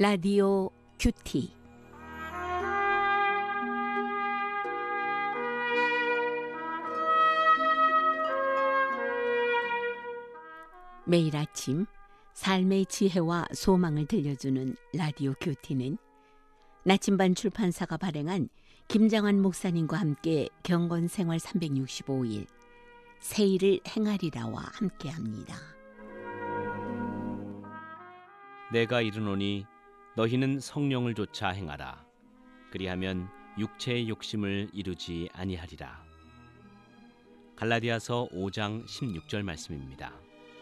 라디오 큐티. 매일 아침 삶의 지혜와 소망을 들려주는 라디오 큐티는 나침반 출판사가 발행한 김장환 목사님과 함께 경건생활 365일 새 일을 행하리라와 함께합니다. 내가 이르노니 너희는 성령을 조차 행하라. 그리하면 육체의 욕심을 이루지 아니하리라. 갈라디아서 5장 16절 말씀입니다.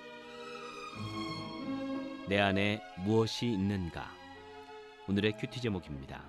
내 안에 무엇이 있는가? 오늘의 큐티 제목입니다.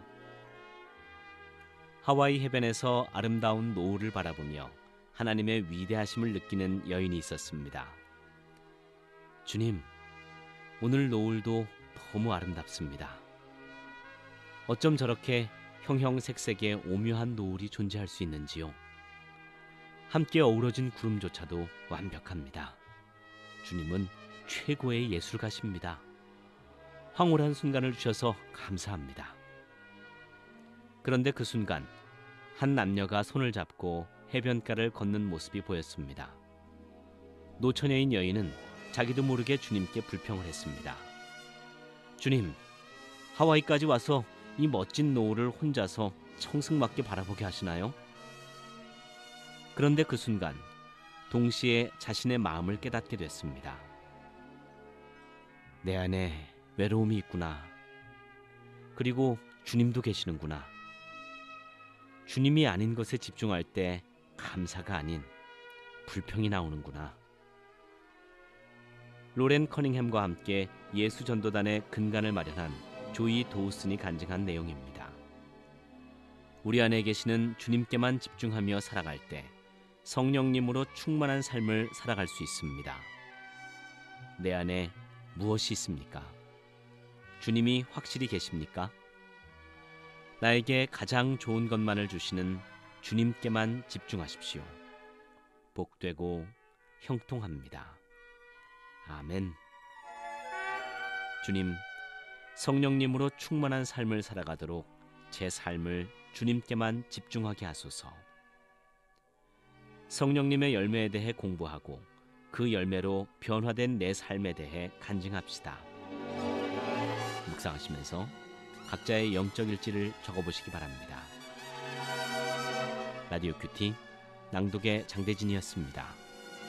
하와이 해변에서 아름다운 노을을 바라보며 하나님의 위대하심을 느끼는 여인이 있었습니다. 주님, 오늘 노을도 너무 아름답습니다. 어쩜 저렇게 형형색색의 오묘한 노을이 존재할 수 있는지요? 함께 어우러진 구름조차도 완벽합니다. 주님은 최고의 예술가십니다. 황홀한 순간을 주셔서 감사합니다. 그런데 그 순간 한 남녀가 손을 잡고 해변가를 걷는 모습이 보였습니다. 노처녀인 여인은 자기도 모르게 주님께 불평을 했습니다. 주님, 하와이까지 와서 이 멋진 노을을 혼자서 청승맞게 바라보게 하시나요? 그런데 그 순간 동시에 자신의 마음을 깨닫게 됐습니다. 내 안에 외로움이 있구나. 그리고 주님도 계시는구나. 주님이 아닌 것에 집중할 때 감사가 아닌 불평이 나오는구나. 로렌 커닝햄과 함께 예수전도단의 근간을 마련한 조이 도우슨이 간증한 내용입니다. 우리 안에 계시는 주님께만 집중하며 살아갈 때 성령님으로 충만한 삶을 살아갈 수 있습니다. 내 안에 무엇이 있습니까? 주님이 확실히 계십니까? 나에게 가장 좋은 것만을 주시는 주님께만 집중하십시오. 복되고 형통합니다. 아멘. 주님, 성령님으로 충만한 삶을 살아가도록 제 삶을 주님께만 집중하게 하소서. 성령님의 열매에 대해 공부하고 그 열매로 변화된 내 삶에 대해 간증합시다. 묵상하시면서 각자의 영적 일지를 적어보시기 바랍니다. 라디오 큐티 낭독의 장대진이었습니다.